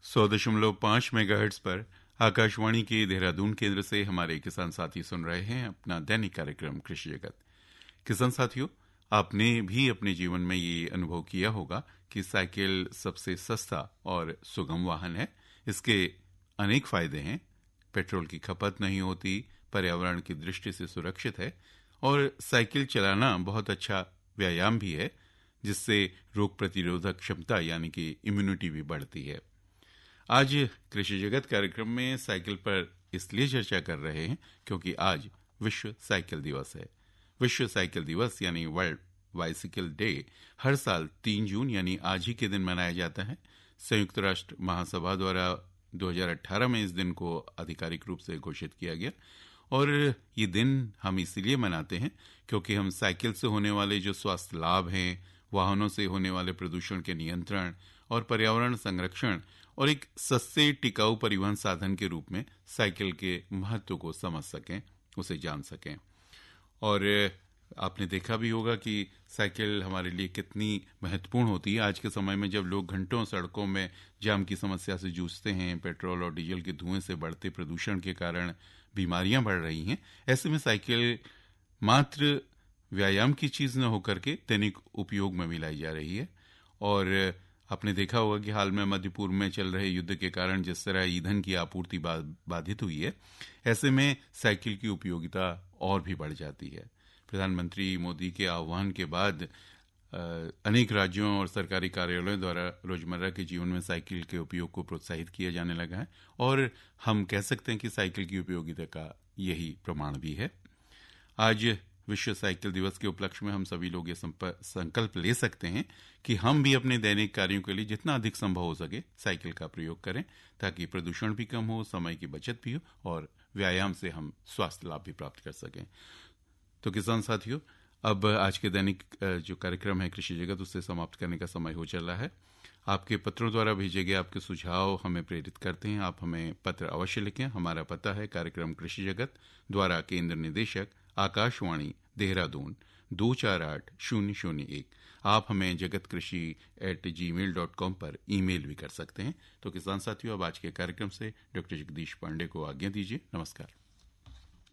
100.5 megahertz पर आकाशवाणी के देहरादून केंद्र से हमारे किसान साथी सुन रहे हैं अपना दैनिक कार्यक्रम कृषि जगत। किसान साथियों, आपने भी अपने जीवन में ये अनुभव किया होगा कि साइकिल सबसे सस्ता और सुगम वाहन है। इसके अनेक फायदे हैं। पेट्रोल की खपत नहीं होती, पर्यावरण की दृष्टि से सुरक्षित है और साइकिल चलाना बहुत अच्छा व्यायाम भी है, जिससे रोग प्रतिरोधक क्षमता यानी कि इम्यूनिटी भी बढ़ती है। आज कृषि जगत कार्यक्रम में साइकिल पर इसलिए चर्चा कर रहे हैं क्योंकि आज विश्व साइकिल दिवस है। विश्व साइकिल दिवस यानी वर्ल्ड बाइसिकल डे हर साल 3 जून यानी आज ही के दिन मनाया जाता है। संयुक्त राष्ट्र महासभा द्वारा 2018 में इस दिन को आधिकारिक रूप से घोषित किया गया और ये दिन हम इसीलिए मनाते हैं क्योंकि हम साइकिल से होने वाले जो स्वास्थ्य लाभ हैं, वाहनों से होने वाले प्रदूषण के नियंत्रण और पर्यावरण संरक्षण और एक सस्ते टिकाऊ परिवहन साधन के रूप में साइकिल के महत्व को समझ सकें, उसे जान सकें। और आपने देखा भी होगा कि साइकिल हमारे लिए कितनी महत्वपूर्ण होती है आज के समय में, जब लोग घंटों सड़कों में जाम की समस्या से जूझते हैं, पेट्रोल और डीजल के धुएं से बढ़ते प्रदूषण के कारण बीमारियां बढ़ रही हैं। ऐसे में साइकिल मात्र व्यायाम की चीज न होकर के दैनिक उपयोग में भी लाई जा रही है। और आपने देखा होगा कि हाल में मध्य पूर्व में चल रहे युद्ध के कारण जिस तरह ईंधन की आपूर्ति बाधित हुई है, ऐसे में साइकिल की उपयोगिता और भी बढ़ जाती है। प्रधानमंत्री मोदी के आह्वान के बाद अनेक राज्यों और सरकारी कार्यालयों द्वारा रोजमर्रा के जीवन में साइकिल के उपयोग को प्रोत्साहित किया जाने लगा है और हम कह सकते हैं कि साइकिल की उपयोगिता का यही प्रमाण भी है। आज विश्व साइकिल दिवस के उपलक्ष्य में हम सभी लोग ये संकल्प ले सकते हैं कि हम भी अपने दैनिक कार्यों के लिए जितना अधिक संभव हो सके साइकिल का प्रयोग करें, ताकि प्रदूषण भी कम हो, समय की बचत भी हो और व्यायाम से हम स्वास्थ्य लाभ भी प्राप्त कर सकें। तो किसान साथियों, अब आज के दैनिक जो कार्यक्रम है कृषि जगत, उससे समाप्त करने का समय हो चला है। आपके पत्रों द्वारा भेजे गए आपके सुझाव हमें प्रेरित करते हैं। आप हमें पत्र अवश्य लिखें। हमारा पता है कार्यक्रम कृषि जगत, द्वारा केंद्र निदेशक, आकाशवाणी, देहरादून 248001। आप हमें jagatkrishi@gmail.com पर ईमेल भी कर सकते हैं। तो किसान साथियों, अब आज के कार्यक्रम से डॉक्टर जगदीश पांडे को आज्ञा दीजिए। नमस्कार।